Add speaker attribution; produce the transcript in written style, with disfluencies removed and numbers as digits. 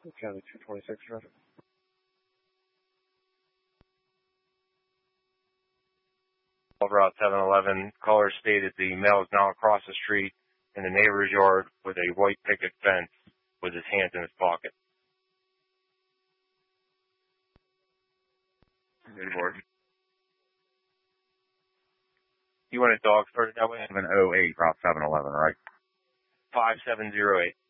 Speaker 1: County 226 traffic.
Speaker 2: Route 711, caller stated the male is now across the street in the neighbor's yard with a white picket fence with his hands in his pocket.
Speaker 3: Good board.
Speaker 2: You want a dog started that way?
Speaker 3: 708, Route 711, right?
Speaker 2: 5708.